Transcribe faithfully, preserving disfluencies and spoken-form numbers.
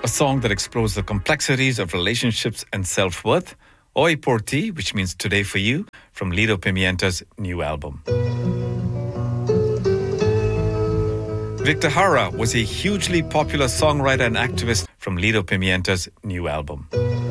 a song that explores the complexities of relationships and self-worth. Oi por ti, which means today for you, from Lido Pimienta's new album. Victor Jara was a hugely popular songwriter and activist from Lido Pimienta's new album.